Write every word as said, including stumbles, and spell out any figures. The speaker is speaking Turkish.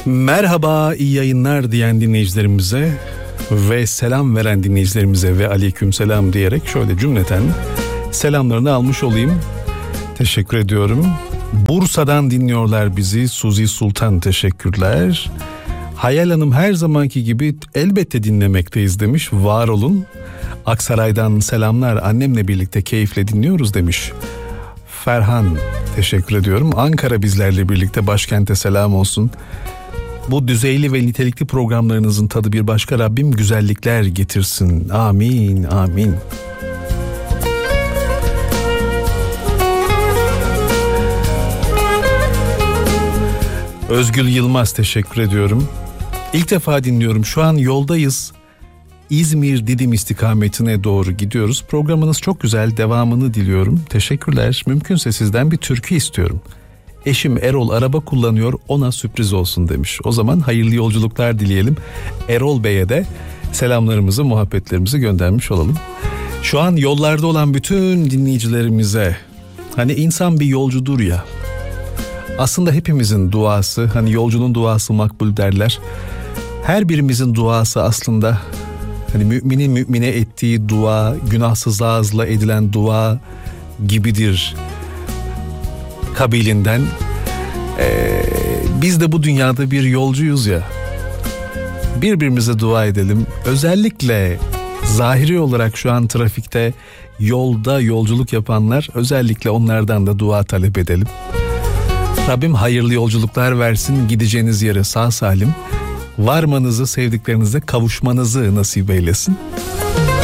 Merhaba, iyi yayınlar diyen dinleyicilerimize ve selam veren dinleyicilerimize ve aleykümselam diyerek şöyle cümleten selamlarını almış olayım. Teşekkür ediyorum. Bursa'dan dinliyorlar bizi. Suzi Sultan, teşekkürler. Hayal Hanım her zamanki gibi elbette dinlemekteyiz demiş. Var olun. Aksaray'dan selamlar, annemle birlikte keyifle dinliyoruz demiş. Ferhan, teşekkür ediyorum. Ankara bizlerle birlikte, başkente selam olsun. Bu düzeyli ve nitelikli programlarınızın tadı bir başka, Rabbim güzellikler getirsin. Amin, amin. Özgül Yılmaz, teşekkür ediyorum. İlk defa dinliyorum. Şu an yoldayız. İzmir Didim istikametine doğru gidiyoruz. Programınız çok güzel. Devamını diliyorum. Teşekkürler. Mümkünse sizden bir türkü istiyorum. Eşim Erol araba kullanıyor, ona sürpriz olsun demiş. O zaman hayırlı yolculuklar dileyelim. Erol Bey'e de selamlarımızı, muhabbetlerimizi göndermiş olalım. Şu an yollarda olan bütün dinleyicilerimize, hani insan bir yolcudur ya. Aslında hepimizin duası, hani yolcunun duası makbul derler. Her birimizin duası aslında hani müminin mümine ettiği dua, günahsız ağızla edilen dua gibidir kabilinden. Ee, biz de bu dünyada bir yolcuyuz ya. Birbirimize dua edelim. Özellikle zahiri olarak şu an trafikte yolda yolculuk yapanlar, özellikle onlardan da dua talep edelim. Rabbim hayırlı yolculuklar versin, gideceğiniz yere sağ salim varmanızı, sevdiklerinize kavuşmanızı nasip eylesin.